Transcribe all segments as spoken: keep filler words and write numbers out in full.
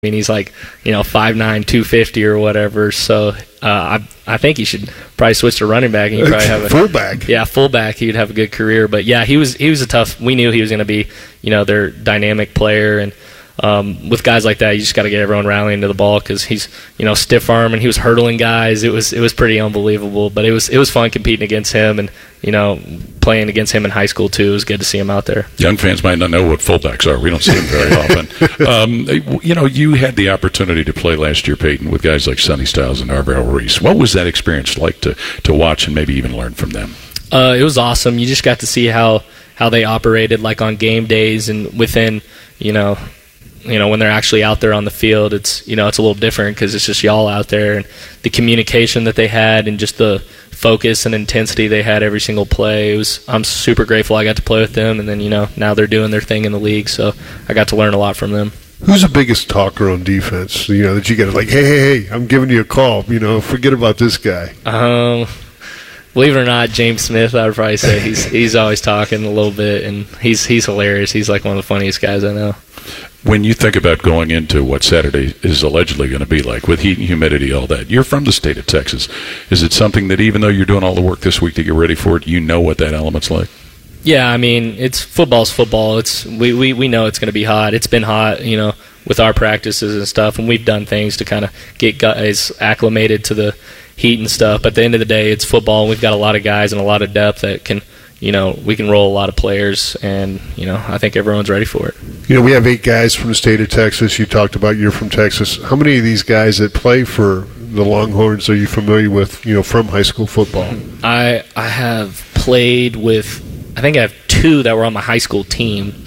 I mean, he's like, you know, five nine, two fifty or whatever. So uh, I I think he should probably switch to running back. And he'd probably have a fullback. Yeah, fullback. He'd have a good career. But yeah, he was he was a tough. We knew he was going to be, you know, their dynamic player. And um, with guys like that, you just got to get everyone rallying to the ball because he's, you know, stiff arm and he was hurdling guys. It was it was pretty unbelievable. But it was it was fun competing against him and, you know, playing against him in high school too. It was good to see him out there. Young fans might not know what fullbacks are. We don't see them very often. Um, you know, you had the opportunity to play last year, Peyton, with guys like Sonny Styles and Arvell Reese. What was that experience like to, to watch and maybe even learn from them? Uh, it was awesome. You just got to see how, how they operated, like on game days and within, you know, you know, when they're actually out there on the field. It's, you know, it's a little different because it's just y'all out there, and the communication that they had and just the focus and intensity they had every single play. It was, I'm super grateful I got to play with them, and then, you know, now they're doing their thing in the league, so I got to learn a lot from them. Who's the biggest talker on defense, you know, that you get like, hey, hey, hey, I'm giving you a call, you know, forget about this guy? Um, believe it or not, James Smith, I would probably say he's he's always talking a little bit, and he's he's hilarious. He's like one of the funniest guys I know. When you think about going into what Saturday is allegedly going to be like with heat and humidity, all that, you're from the state of Texas. Is it something that even though you're doing all the work this week to get ready for it, you know what that element's like? Yeah, I mean, it's football's football. It's we, we, we know it's going to be hot. It's been hot, you know, with our practices and stuff, and we've done things to kind of get guys acclimated to the heat and stuff. But at the end of the day, it's football, and we've got a lot of guys and a lot of depth that can, you know, we can roll a lot of players, and, you know, I think everyone's ready for it. You know, we have eight guys from the state of Texas. You talked about you're from Texas. How many of these guys that play for the Longhorns are you familiar with, you know, from high school football? I I have played with, I think I have two that were on my high school team.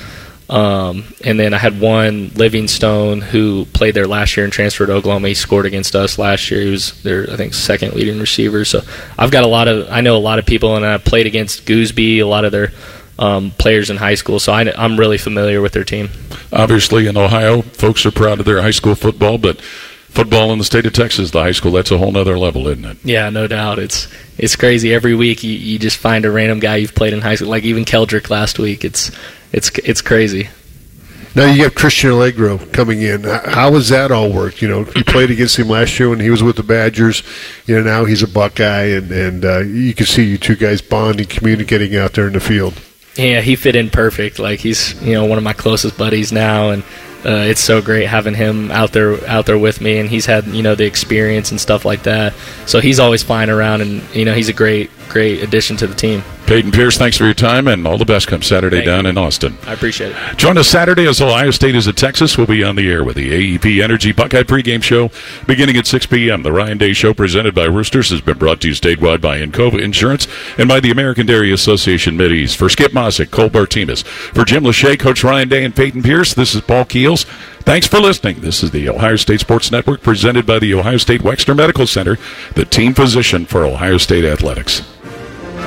Um, and then I had one, Livingstone, who played there last year and transferred to Oklahoma. He scored against us last year. He was their, I think, second leading receiver. So I've got a lot of, I know a lot of people, and I played against Gooseby, a lot of their um, players in high school. So I, I'm really familiar with their team. Obviously, in Ohio, folks are proud of their high school football, but football in the state of Texas, the high school, that's a whole other level, isn't it? Yeah, no doubt. It's it's crazy. Every week you, you just find a random guy you've played in high school, like even Keldrick last week. It's it's it's crazy. Now you have Christian Allegro coming in. How has that all worked? You know, you played against him last year when he was with the Badgers. You know, now he's a Buckeye, and, and uh, you can see you two guys bonding, communicating out there in the field. Yeah, he fit in perfect. Like, he's, you know, one of my closest buddies now, and uh, it's so great having him out there out there with me, and he's had, you know, the experience and stuff like that. So he's always flying around, and, you know, he's a great, great addition to the team. Peyton Pierce, thanks for your time, and all the best come Saturday Thank down you. in Austin. I appreciate it. Join us Saturday as Ohio State is at Texas. We'll be on the air with the A E P Energy Buckeye pregame show beginning at six p.m. The Ryan Day Show presented by Roosters has been brought to you statewide by Encova Insurance and by the American Dairy Association Mideast. For Skip Mossick, Cole Bartimas, for Jim Lachey, Coach Ryan Day, and Peyton Pierce, this is Paul Keels. Thanks for listening. This is the Ohio State Sports Network presented by the Ohio State Wexner Medical Center, the team physician for Ohio State athletics.